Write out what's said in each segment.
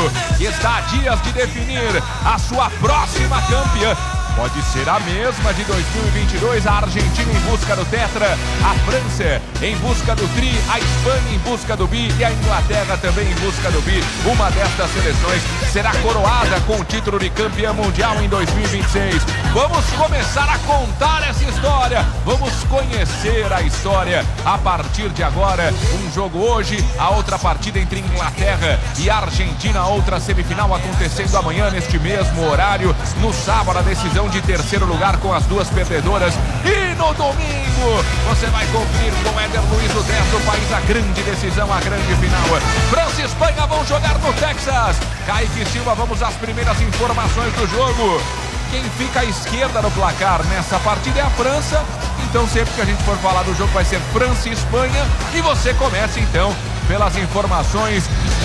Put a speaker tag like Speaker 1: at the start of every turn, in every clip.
Speaker 1: mundo, que está a dias de definir a sua próxima campeã. Pode ser a mesma de 2022, a Argentina em busca do Tetra, a França em busca do Tri, a Espanha em busca do Bi e a Inglaterra também em busca do Bi. Uma destas seleções será coroada com o título de campeã mundial em 2026. Vamos começar a contar essa história, vamos conhecer a história a partir de agora. Um jogo hoje, a outra partida entre Inglaterra e Argentina, outra semifinal acontecendo amanhã neste mesmo horário. No sábado, a decisão de terceiro lugar com as duas perdedoras. E no domingo você vai conferir com Éder Luiz o 10 do país a grande decisão, a grande final. França e Espanha vão jogar no Texas. Kaique Silva, vamos às primeiras informações do jogo. Quem fica à esquerda no placar nessa partida é a França. Então sempre que a gente for falar do jogo vai ser França e Espanha. E você começa então pelas informações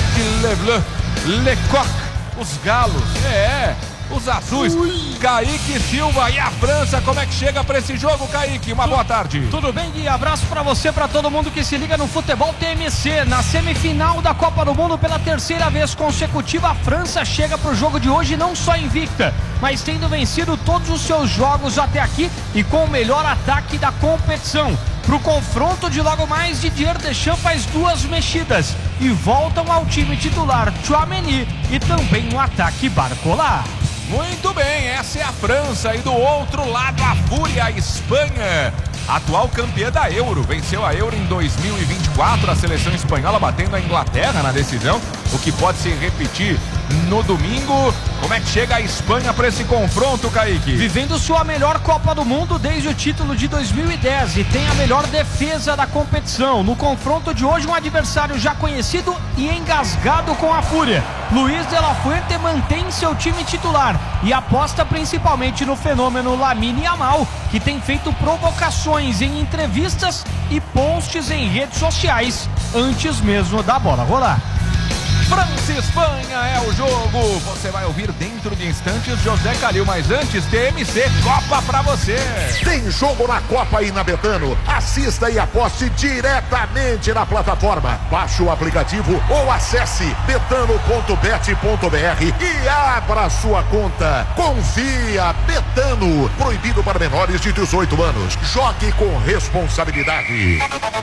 Speaker 1: de Lecoq, os galos. Os azuis. Kaique Silva e a França, como é que chega para esse jogo, Kaique? Uma boa tarde.
Speaker 2: Tudo bem, Gui? Abraço para você, para todo mundo que se liga no Futebol TMC. Na semifinal da Copa do Mundo, pela terceira vez consecutiva, a França chega para o jogo de hoje não só invicta, mas tendo vencido todos os seus jogos até aqui e com o melhor ataque da competição. Pro confronto de logo mais, Didier Deschamps faz duas mexidas e voltam ao time titular Tchouaméni e também no ataque Barcola.
Speaker 1: Muito bem, essa é a França e do outro lado a Fúria, a Espanha, atual campeã da Euro, venceu a Euro em 2024, a seleção espanhola batendo a Inglaterra na decisão, o que pode se repetir no domingo. Como é que chega a Espanha para esse confronto, Kaique?
Speaker 2: Vivendo sua melhor Copa do Mundo desde o título de 2010 e tem a melhor defesa da competição. No confronto de hoje, um adversário já conhecido e engasgado com a Fúria. Luiz de la Fuente mantém seu time titular e aposta principalmente no fenômeno Lamine Yamal, que tem feito provocações em entrevistas e posts em redes sociais antes mesmo da bola rolar.
Speaker 1: França e Espanha é o jogo. Você vai ouvir dentro de instantes José Calil, mas antes TMC Copa pra você.
Speaker 3: Tem jogo na Copa aí na Betano. Assista e aposte diretamente na plataforma. Baixe o aplicativo ou acesse betano.bet.br e abra sua conta. Confia, Betano. Proibido para menores de 18 anos. Jogue com responsabilidade.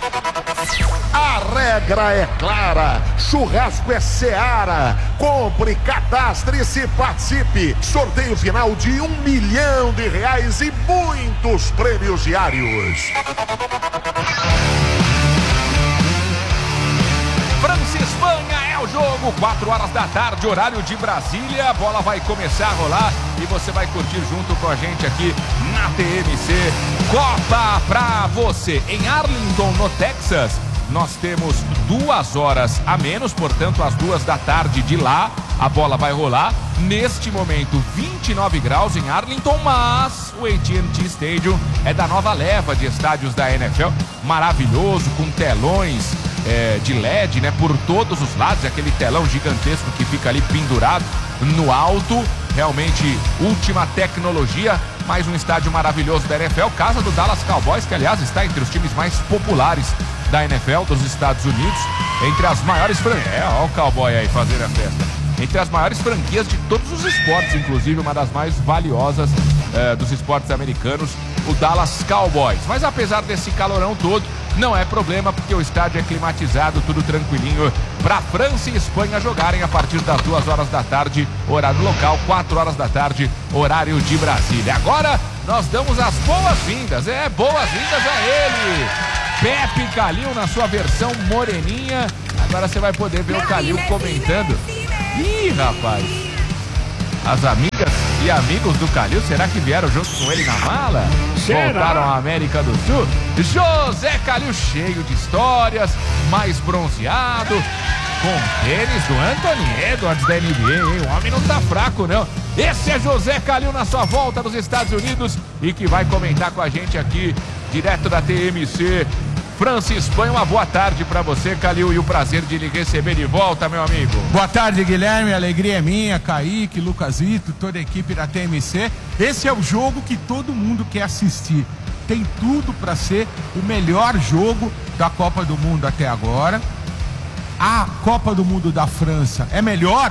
Speaker 3: A regra é clara. Churrasco é Seara. Compre, cadastre-se, participe. Sorteio final de R$1 milhão e muitos prêmios diários.
Speaker 1: França e Espanha é o jogo, 4 horas da tarde, horário de Brasília. A bola vai começar a rolar e você vai curtir junto com a gente aqui na TMC Copa pra você. Em Arlington, no Texas, nós temos 2 horas a menos, portanto, às 2 da tarde de lá, a bola vai rolar. Neste momento, 29 graus em Arlington, mas o AT&T Stadium é da nova leva de estádios da NFL. Maravilhoso, com telões de LED, né, por todos os lados, aquele telão gigantesco que fica ali pendurado no alto. Realmente, última tecnologia. Mais um estádio maravilhoso da NFL, casa do Dallas Cowboys, que aliás está entre os times mais populares da NFL dos Estados Unidos, entre as maiores franquias. Olha o Cowboy aí fazendo a festa. Entre as maiores franquias de todos os esportes, inclusive uma das mais valiosas dos esportes americanos, o Dallas Cowboys. Mas apesar desse calorão todo, não é problema, porque o estádio é climatizado, tudo tranquilinho, para França e Espanha jogarem a partir das 2 horas da tarde, horário local, 4 horas da tarde, horário de Brasília. Agora nós damos as boas-vindas, boas-vindas a ele, Pepe Calil, na sua versão moreninha. Agora você vai poder ver o Calil comentando. Ih, rapaz, as amigas e amigos do Calil, será que vieram junto com ele na mala? Voltaram à América do Sul. José Calil, cheio de histórias, mais bronzeado, com tênis do Anthony Edwards da NBA, hein? O homem não tá fraco, não. Esse é José Calil na sua volta dos Estados Unidos e que vai comentar com a gente aqui, direto da TMC. França e Espanha, uma boa tarde para você, Calil, e o prazer de lhe receber de volta, meu amigo.
Speaker 4: Boa tarde, Guilherme, a alegria é minha, Kaique, Lucasito, toda a equipe da TMC. Esse é o jogo que todo mundo quer assistir. Tem tudo para ser o melhor jogo da Copa do Mundo até agora. A Copa do Mundo da França é melhor?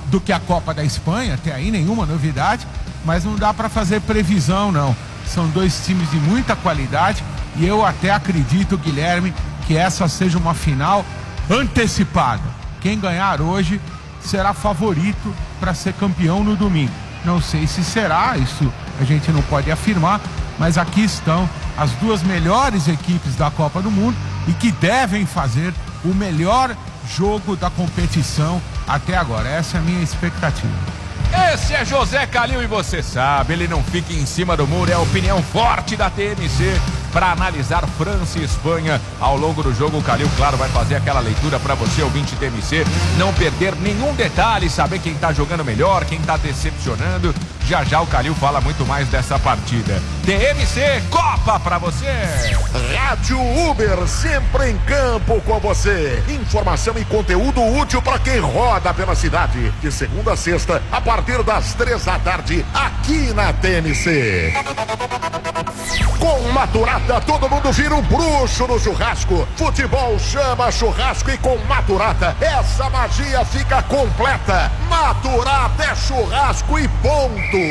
Speaker 4: do que a Copa da Espanha, até aí nenhuma novidade, mas não dá para fazer previsão não. São dois times de muita qualidade e eu até acredito, Guilherme, que essa seja uma final antecipada. Quem ganhar hoje será favorito para ser campeão no domingo. Não sei se será, isso a gente não pode afirmar, mas aqui estão as duas melhores equipes da Copa do Mundo e que devem fazer o melhor jogo da competição até agora. Essa é a minha expectativa.
Speaker 1: Esse é José Calil e você sabe, ele não fica em cima do muro, é a opinião forte da TMC para analisar França e Espanha ao longo do jogo. O Calil, claro, vai fazer aquela leitura para você, ouvinte TMC, não perder nenhum detalhe, saber quem tá jogando melhor, quem tá decepcionando. Já já o Calil fala muito mais dessa partida. TMC Copa para você.
Speaker 3: Rádio Uber, sempre em campo com você. Informação e conteúdo útil para quem roda pela cidade. De segunda a sexta, a partir das 3 da tarde, aqui na TMC. Com Maturata, todo mundo vira um bruxo no churrasco. Futebol chama churrasco e com Maturata, essa magia fica completa. Maturata é churrasco e ponto.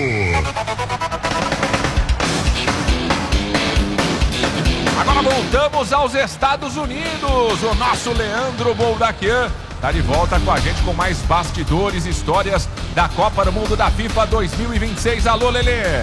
Speaker 1: Agora voltamos aos Estados Unidos. O nosso Leandro Boldaquian tá de volta com a gente com mais bastidores, histórias da Copa do Mundo da FIFA 2026. Alô, Lelê!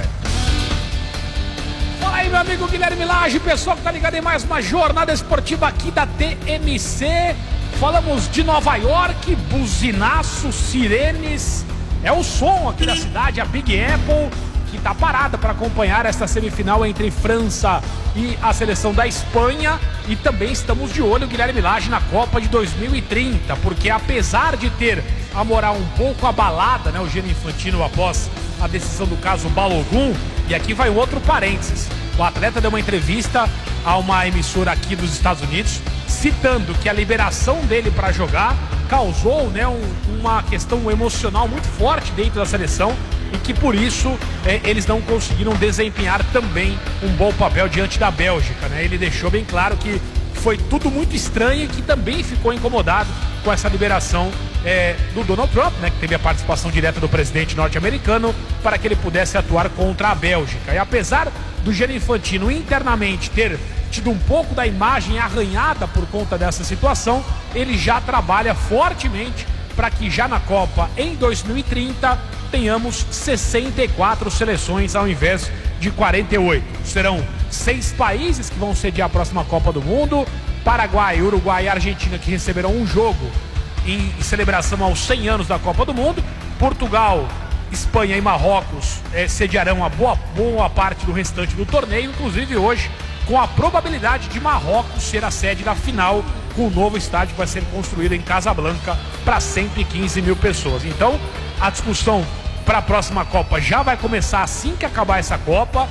Speaker 2: Fala aí, meu amigo Guilherme Lage, pessoal que tá ligado em mais uma jornada esportiva aqui da TMC. Falamos de Nova York, buzinaço, sirenes. É o som aqui da cidade, a Big Apple, que tá parada para acompanhar esta semifinal entre França e a seleção da Espanha. E também estamos de olho, Guilherme Lage, na Copa de 2030, porque apesar de ter a moral um pouco abalada, né, o Gianni Infantino após a decisão do caso Balogun, e aqui vai um outro parênteses. O atleta deu uma entrevista a uma emissora aqui dos Estados Unidos, citando que a liberação dele para jogar causou, né, uma questão emocional muito forte dentro da seleção e que por isso eles não conseguiram desempenhar também um bom papel diante da Bélgica, né? Ele deixou bem claro que foi tudo muito estranho e que também ficou incomodado com essa liberação do Donald Trump, né, que teve a participação direta do presidente norte-americano para que ele pudesse atuar contra a Bélgica. E apesar do Gianni Infantino internamente ter tido um pouco da imagem arranhada por conta dessa situação, ele já trabalha fortemente para que já na Copa em 2030 tenhamos 64 seleções ao invés de 48. Serão 6 países que vão sediar a próxima Copa do Mundo: Paraguai, Uruguai e Argentina, que receberão um jogo em celebração aos 100 anos da Copa do Mundo. Portugal, Espanha e Marrocos sediarão a boa parte do restante do torneio, inclusive hoje com a probabilidade de Marrocos ser a sede da final, com o novo estádio que vai ser construído em Casablanca para 115 mil pessoas. Então, a discussão para a próxima Copa já vai começar assim que acabar essa Copa.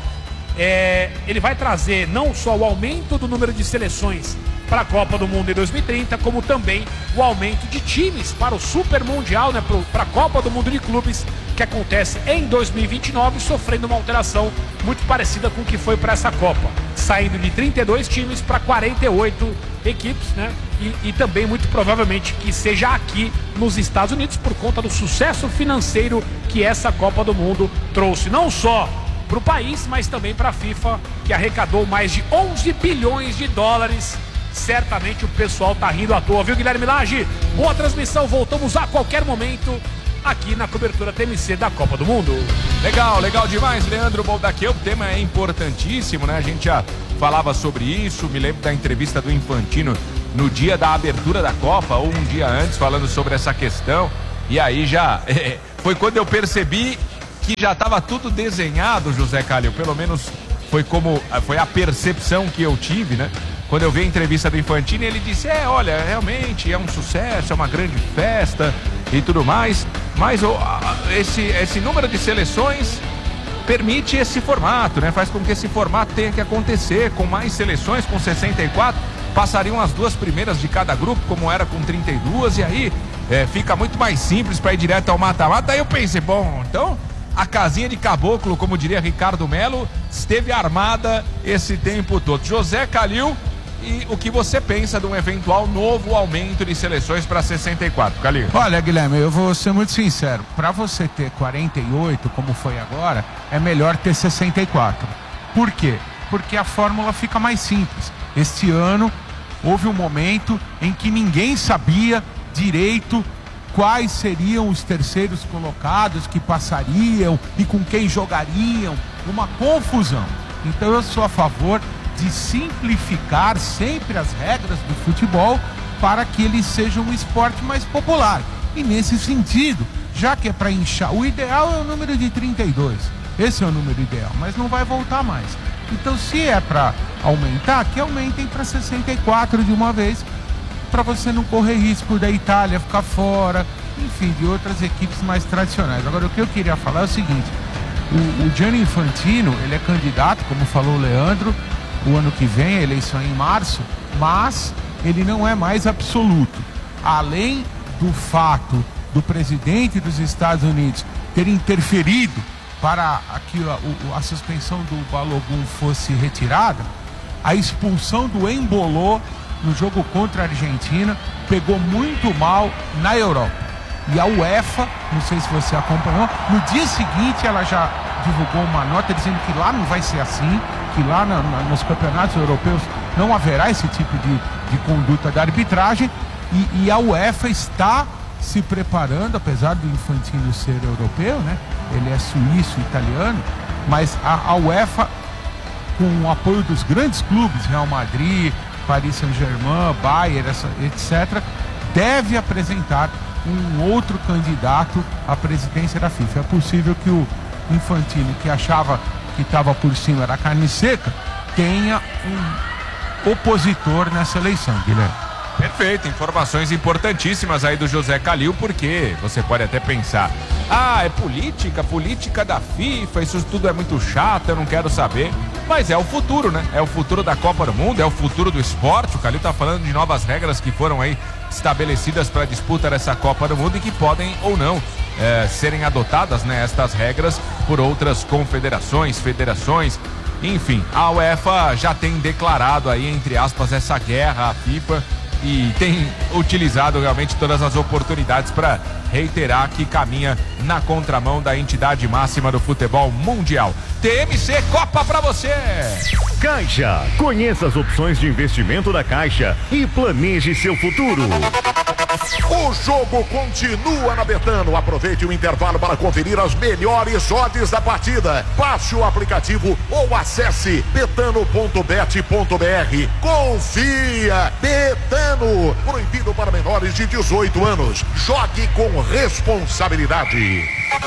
Speaker 2: Ele vai trazer não só o aumento do número de seleções para a Copa do Mundo em 2030, como também o aumento de times para o Super Mundial, né, para a Copa do Mundo de Clubes, que acontece em 2029, sofrendo uma alteração muito parecida com o que foi para essa Copa, saindo de 32 times para 48 equipes, né? E também muito provavelmente que seja aqui nos Estados Unidos, por conta do sucesso financeiro que essa Copa do Mundo trouxe, não só para o país, mas também para a FIFA, que arrecadou mais de 11 bilhões de dólares. Certamente o pessoal tá rindo à toa, viu, Guilherme Lage? Boa transmissão, voltamos a qualquer momento aqui na cobertura TMC da Copa do Mundo.
Speaker 1: Legal, legal demais, Leandro Boldaquian. O tema é importantíssimo, né? A gente já falava sobre isso, me lembro da entrevista do Infantino no dia da abertura da Copa, ou um dia antes, falando sobre essa questão. E aí já foi quando eu percebi que já estava tudo desenhado, José Calil. Pelo menos foi a percepção que eu tive, né? Quando eu vi a entrevista do Infantino, ele disse, olha, realmente é um sucesso, é uma grande festa e tudo mais, mas esse número de seleções permite esse formato, né? Faz com que esse formato tenha que acontecer, com mais seleções, com 64, passariam as 2 primeiras de cada grupo, como era com 32, e aí fica muito mais simples para ir direto ao mata-mata. Aí eu pensei, bom, então a casinha de caboclo, como diria Ricardo Melo, esteve armada esse tempo todo. José Calil, e o que você pensa de um eventual novo aumento de seleções para 64, Calil?
Speaker 4: Olha, Guilherme, eu vou ser muito sincero. Para você ter 48, como foi agora, é melhor ter 64. Por quê? Porque a fórmula fica mais simples. Este ano houve um momento em que ninguém sabia direito quais seriam os terceiros colocados que passariam e com quem jogariam. Uma confusão. Então eu sou a favor de simplificar sempre as regras do futebol para que ele seja um esporte mais popular. E nesse sentido, já que é para inchar, o ideal é o número de 32. Esse é o número ideal, mas não vai voltar mais. Então, se é para aumentar, que aumentem para 64 de uma vez, para você não correr risco da Itália ficar fora, enfim, de outras equipes mais tradicionais. Agora, o que eu queria falar é o seguinte: o Gianni Infantino, ele é candidato, como falou o Leandro, o ano que vem, a eleição é em março, mas ele não é mais absoluto. Além do fato do presidente dos Estados Unidos ter interferido para que a suspensão do Balogun fosse retirada, a expulsão do Embolô no jogo contra a Argentina pegou muito mal na Europa. E a UEFA, não sei se você acompanhou, no dia seguinte ela já divulgou uma nota dizendo que lá não vai ser assim, que lá nos campeonatos europeus não haverá esse tipo de conduta da arbitragem, e a UEFA está se preparando, apesar do Infantino ser europeu, né? Ele é suíço, italiano, mas a UEFA, com o apoio dos grandes clubes, Real Madrid, Paris Saint-Germain, Bayern, etc., deve apresentar um outro candidato à presidência da FIFA. É possível que o Infantino, que achava que estava por cima da carne seca, tenha um opositor nessa eleição, Guilherme.
Speaker 1: Perfeito, informações importantíssimas aí do José Calil, porque você pode até pensar, é política da FIFA, isso tudo é muito chato, eu não quero saber. Mas é o futuro, né? É o futuro da Copa do Mundo, é o futuro do esporte. O Calil tá falando de novas regras que foram aí estabelecidas para a disputa dessa Copa do Mundo e que podem ou não serem adotadas, né, estas regras por outras confederações, federações. Enfim, a UEFA já tem declarado aí, entre aspas, essa guerra à FIFA e tem utilizado realmente todas as oportunidades para reiterar que caminha na contramão da entidade máxima do futebol mundial. TMC Copa pra você!
Speaker 5: Caixa, conheça as opções de investimento da Caixa e planeje seu futuro.
Speaker 3: O jogo continua na Betano. Aproveite o intervalo para conferir as melhores odds da partida. Baixe o aplicativo ou acesse betano.bet.br. Confia! Betano. Proibido para menores de 18 anos. Jogue com responsabilidade.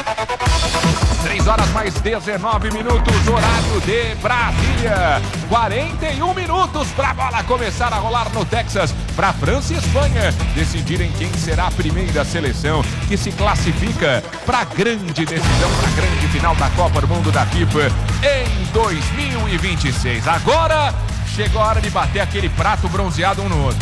Speaker 1: 3 horas mais 19 minutos, horário de Brasília. 41 minutos para a bola começar a rolar no Texas, para França e Espanha decidirem quem será a primeira seleção que se classifica para a grande decisão, para a grande final da Copa do Mundo da FIFA em 2026. Agora chegou a hora de bater aquele prato bronzeado um no outro.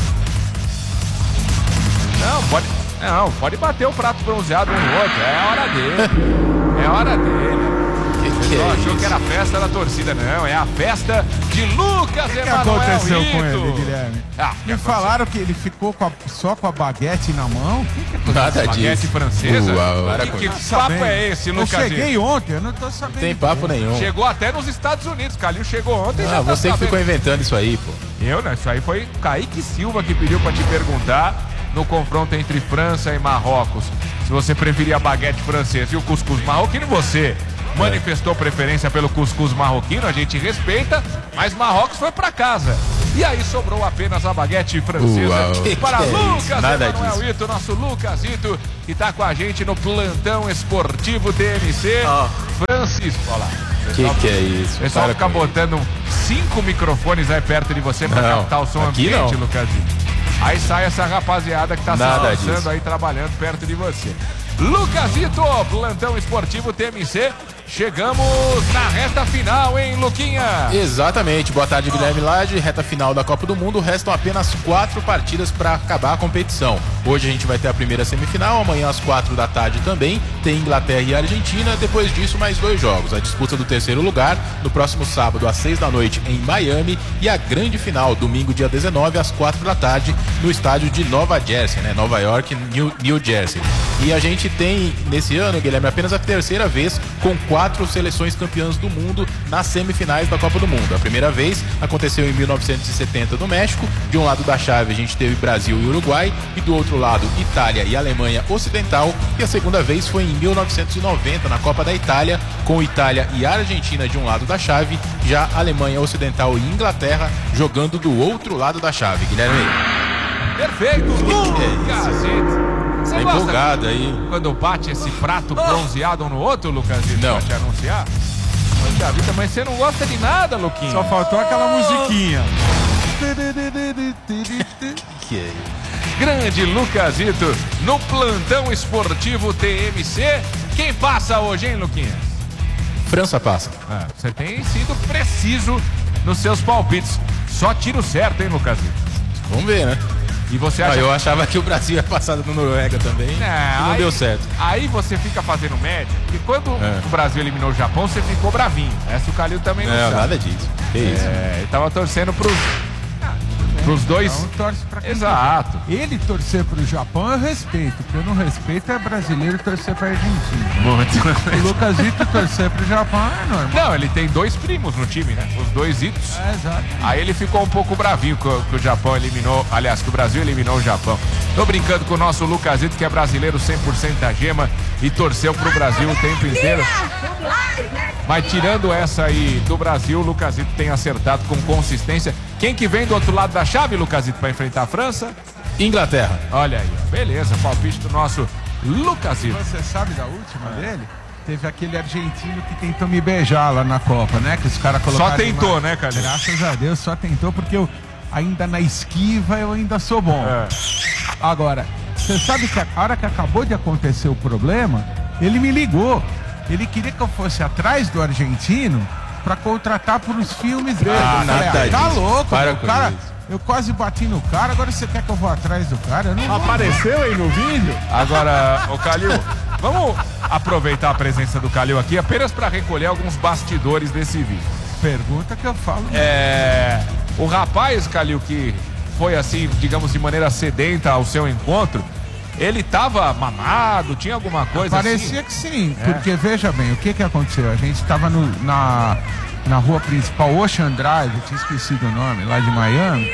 Speaker 1: Não, pode bater o prato bronzeado um no outro, é a hora dele. É hora dele. Achou que era a festa da torcida, não, é a festa de Lucas Emanuel. O que
Speaker 4: aconteceu
Speaker 1: Rito
Speaker 4: com ele, Guilherme? Me falaram que ele ficou só com a baguete na mão.
Speaker 1: Nada disso. Baguete francesa? Que papo é esse, Lucas?
Speaker 4: Eu cheguei ontem, eu não tô sabendo.
Speaker 6: Não tem papo nenhum.
Speaker 1: Chegou até nos Estados Unidos, Calil chegou ontem. Já
Speaker 6: você que ficou inventando isso aí, pô.
Speaker 1: Eu, né? Isso aí foi Kaique Silva que pediu pra te perguntar no confronto entre França e Marrocos. Se você preferia a baguete francesa e o cuscuz marroquino, você manifestou preferência pelo cuscuz marroquino, a gente respeita, mas Marrocos foi pra casa. E aí sobrou apenas a baguete francesa para Lucas Emanuel Ito, nosso Lucasito, que tá com a gente no plantão esportivo TMC. Francisco, olha lá.
Speaker 6: Que é isso?
Speaker 1: O pessoal fica botando 5 microfones aí perto de você pra captar o som ambiente, Lucasito. Aí sai essa rapaziada que tá se lançando aí, trabalhando perto de você. Lucasito, plantão esportivo TMC. chegamos na reta final, hein, Luquinha?
Speaker 6: Exatamente. Boa tarde, Guilherme Lage. Reta final da Copa do Mundo. Restam apenas 4 partidas para acabar a competição. Hoje a gente vai ter a primeira semifinal. Amanhã às 4 da tarde também. Tem Inglaterra e Argentina. Depois disso, mais 2 jogos. A disputa do terceiro lugar no próximo sábado às 6 da noite em Miami. E a grande final, domingo, dia 19, às 4 da tarde, no estádio de Nova Jersey, né? Nova York, New Jersey. E a gente tem, nesse ano, Guilherme, apenas a terceira vez com 4 seleções campeãs do mundo nas semifinais da Copa do Mundo. A primeira vez aconteceu em 1970 no México. De um lado da chave a gente teve Brasil e Uruguai, e do outro lado Itália e Alemanha Ocidental. E a segunda vez foi em 1990 na Copa da Itália, com Itália e Argentina de um lado da chave, já Alemanha Ocidental e Inglaterra jogando do outro lado da chave. Guilherme.
Speaker 1: Perfeito, Lucasito. Você
Speaker 6: Tá empolgado aí.
Speaker 1: Quando bate esse prato bronzeado um no outro, Lucasito,
Speaker 6: Não.
Speaker 1: pra te anunciar? Poxa vida, mas você não gosta de nada, Luquinha.
Speaker 4: Só faltou aquela musiquinha.
Speaker 6: Que é isso?
Speaker 1: Grande Lucasito no plantão esportivo TMC. Quem passa hoje, hein, Luquinha?
Speaker 6: França passa.
Speaker 1: Você tem sido preciso nos seus palpites. Só tiro certo, hein, Lucasito?
Speaker 6: Vamos ver, né?
Speaker 1: E você acha
Speaker 6: Eu achava que o Brasil ia passar no Noruega também. E não
Speaker 1: aí,
Speaker 6: deu certo.
Speaker 1: Aí você fica fazendo média, porque quando o Brasil eliminou o Japão, você ficou bravinho. Essa o Calil também não
Speaker 6: Não,
Speaker 1: sabe.
Speaker 6: nada disso. Que isso?
Speaker 1: Ele tava torcendo pros dois.
Speaker 4: Então torce pra quem
Speaker 1: Exato.
Speaker 4: quiser. Ele torcer pro Japão eu respeito. O que eu não respeito é brasileiro torcer pra Argentina.
Speaker 1: Muito.
Speaker 4: O Lucasito torcer pro Japão é normal.
Speaker 1: Não, ele tem 2 primos no time, né? Os 2 itos.
Speaker 4: É, exato.
Speaker 1: Aí ele ficou um pouco bravinho que o Japão eliminou, aliás, que o Brasil eliminou o Japão. Tô brincando com o nosso Lucasito, que é brasileiro 100% da gema e torceu pro Brasil o tempo inteiro. Mas tirando essa aí do Brasil, o Lucasito tem acertado com consistência. Quem que vem do outro lado da chave, Lucasito, para enfrentar a França?
Speaker 6: Inglaterra.
Speaker 1: Olha aí, ó. Beleza, palpite do nosso Lucasito.
Speaker 4: Você sabe da última dele? Teve aquele argentino que tentou me beijar lá na Copa, né? Que os caras colocaram...
Speaker 1: Só tentou, né, Calil?
Speaker 4: Graças a Deus, só tentou, porque eu ainda na esquiva eu ainda sou bom. Agora, você sabe que a hora que acabou de acontecer o problema, ele me ligou. Ele queria que eu fosse atrás do argentino pra contratar pros filmes dele. Eu falei,
Speaker 6: nada
Speaker 4: tá
Speaker 6: disso.
Speaker 4: louco,
Speaker 6: Para
Speaker 4: o
Speaker 6: com
Speaker 4: cara...
Speaker 6: isso.
Speaker 4: Eu quase bati no cara, agora você quer que eu vou atrás do cara? Eu não vou.
Speaker 3: Apareceu aí no vídeo?
Speaker 1: Agora, ô Calil, vamos aproveitar a presença do Calil aqui apenas para recolher alguns bastidores desse vídeo.
Speaker 4: Pergunta que eu falo.
Speaker 1: O rapaz, Calil, que foi assim, digamos, de maneira sedenta ao seu encontro, ele tava mamado, tinha alguma coisa
Speaker 4: Parecia
Speaker 1: assim?
Speaker 4: que sim, porque veja bem, o que aconteceu? A gente estava na rua principal, Ocean Drive, eu tinha esquecido o nome, lá de Miami,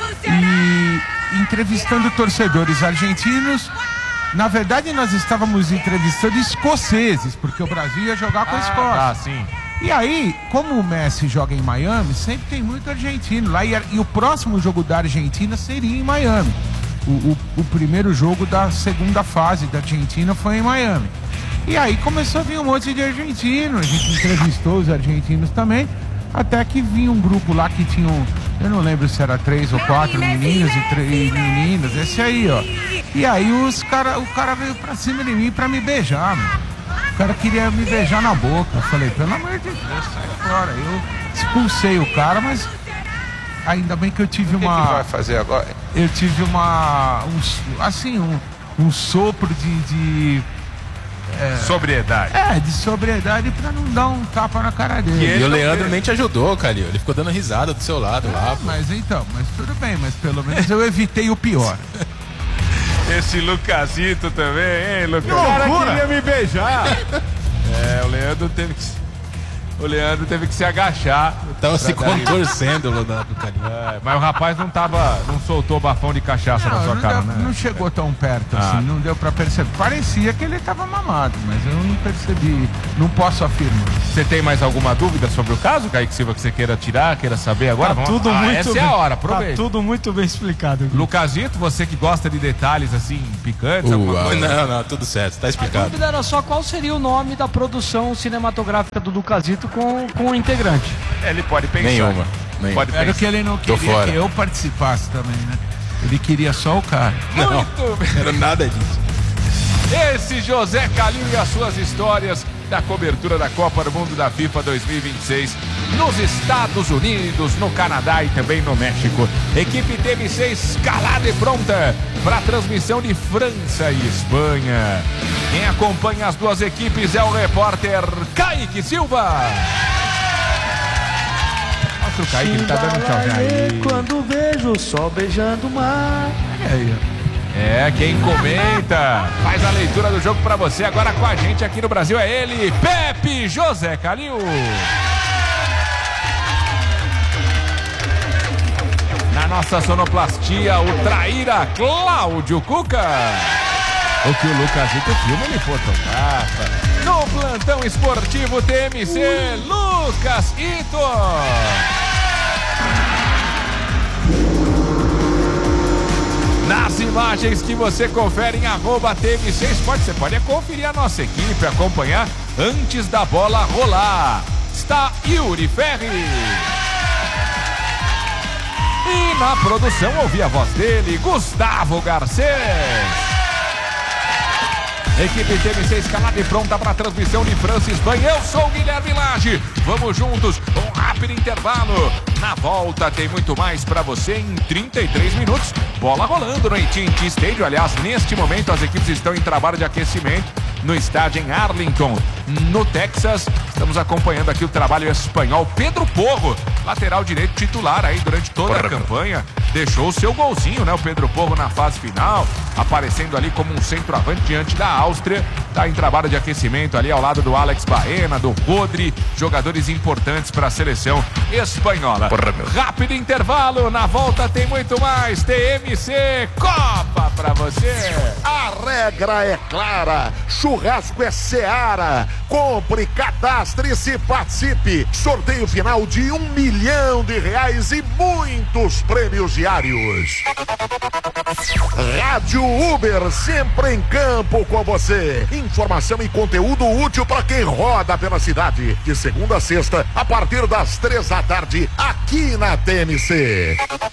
Speaker 4: e entrevistando torcedores argentinos. Na verdade, nós estávamos entrevistando escoceses, porque o Brasil ia jogar com a Escócia.
Speaker 1: Sim.
Speaker 4: E aí, como o Messi joga em Miami, sempre tem muito argentino lá, e o próximo jogo da Argentina seria em Miami. O primeiro jogo da segunda fase da Argentina foi em Miami. E aí começou a vir um monte de argentino, a gente entrevistou os argentinos também, até que vinha um grupo lá que tinham, eu não lembro se era 3 ou 4 meninos e 3 meninas, esse aí, ó. E aí o cara veio pra cima de mim pra me beijar, mano. O cara queria me beijar na boca. Eu falei, pelo amor de Deus, sai fora. Eu expulsei o cara, mas ainda bem que eu tive
Speaker 1: O que vai fazer agora?
Speaker 4: eu tive um sopro de
Speaker 1: Sobriedade.
Speaker 4: de sobriedade pra não dar um tapa na cara dele.
Speaker 6: E o Leandro nem te ajudou, Calil. Ele ficou dando risada do seu lado lá. Pô.
Speaker 4: Mas tudo bem, mas pelo menos eu evitei o pior.
Speaker 1: Esse Lucasito também, hein, Lucas?
Speaker 3: O cara queria me beijar.
Speaker 1: O Leandro teve que se agachar.
Speaker 6: Tava se contorcendo o Leonardo Calil.
Speaker 1: Mas o rapaz não soltou o bafão de cachaça na sua cara, né?
Speaker 4: Não chegou tão perto assim, não deu pra perceber. Parecia que ele tava mamado, mas eu não percebi, não posso afirmar.
Speaker 1: Você tem mais alguma dúvida sobre o caso, Kaique Silva, que você queira tirar, queira saber agora? Essa é a hora, aproveita.
Speaker 2: Tudo muito bem explicado.
Speaker 1: Lucasito, você que gosta de detalhes assim, picantes, alguma coisa?
Speaker 6: Não, tudo certo, tá
Speaker 2: A
Speaker 6: explicado.
Speaker 2: dúvida era só qual seria o nome da produção cinematográfica do Lucasito com o integrante.
Speaker 1: Ele pode pensar.
Speaker 6: Nenhuma.
Speaker 1: Pode
Speaker 4: Era
Speaker 1: pensar.
Speaker 4: que ele não
Speaker 6: Tô
Speaker 4: queria
Speaker 6: fora.
Speaker 4: que eu participasse também, né? Ele queria só o cara.
Speaker 6: Não,
Speaker 1: Muito bem.
Speaker 6: era nada disso.
Speaker 1: Esse José Calil e as suas histórias da cobertura da Copa do Mundo da FIFA 2026 nos Estados Unidos, no Canadá e também no México. Equipe TMC escalada e pronta para a transmissão de França e Espanha. Quem acompanha as duas equipes é o repórter Kaique Silva. Mostra o Kaique, ele tá dando tchau aí.
Speaker 7: Quando vejo o sol beijando o mar.
Speaker 1: Quem comenta, faz a leitura do jogo pra você agora com a gente aqui no Brasil é ele, Pepe José Calil. Na nossa sonoplastia, o traíra Cláudio Cuca. O que o Lucasito filma, ele fotografa. No plantão esportivo TMC, Lucas Ito. Nas imagens que você confere em @TMC Esporte, você pode conferir a nossa equipe, acompanhar antes da bola rolar. Está Yuri Ferri. E na produção, ouvi a voz dele, Gustavo Garcês. Equipe TMC escalada e pronta para a transmissão de França e Espanha. Eu sou o Guilherme Lage. Vamos juntos, um rápido intervalo. Na volta tem muito mais para você em 33 minutos. Bola rolando no AT&T Stadium. Aliás, neste momento as equipes estão em trabalho de aquecimento no estádio em Arlington, no Texas. Estamos acompanhando aqui o trabalho espanhol. Pedro Porro, lateral direito titular aí durante toda a campanha. Deixou o seu golzinho, né? O Pedro Porro na fase final, aparecendo ali como um centroavante diante da Áustria. Está em trabalho de aquecimento ali ao lado do Alex Baena, do Rodri, jogadores importantes para a seleção espanhola. Rápido intervalo, na volta tem muito mais. TMC Copa para você.
Speaker 3: A regra é clara, churrasco é Seara. Compre, cadastre-se, participe. Sorteio final de R$1 milhão e muitos prêmios diários. Rádio Uber, sempre em campo com você. Informação e conteúdo útil para quem roda pela cidade. De segunda a sexta, a partir das 3 da tarde, aqui na TMC.